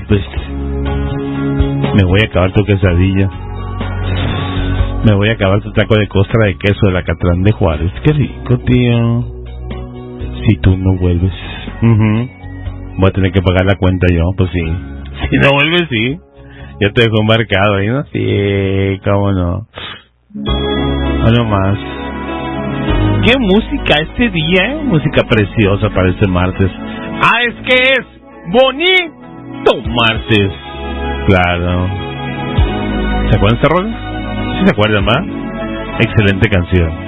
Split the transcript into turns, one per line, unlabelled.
vuelves. Me voy a acabar tu quesadilla. Me voy a acabar tu taco de costra de queso del Acatlán de Juárez. Qué rico, tío. Si tú no vuelves. Voy a tener que pagar la cuenta yo, pues sí. Si no vuelves, sí. Ya te dejo embarcado ahí, ¿no? Sí, cómo no. No más. Qué música este día, ¿eh? Música preciosa para este martes. Ah, es que es bonito martes. Claro. ¿Se acuerdan de esta rola? ¿Sí se acuerdan, va? Excelente canción.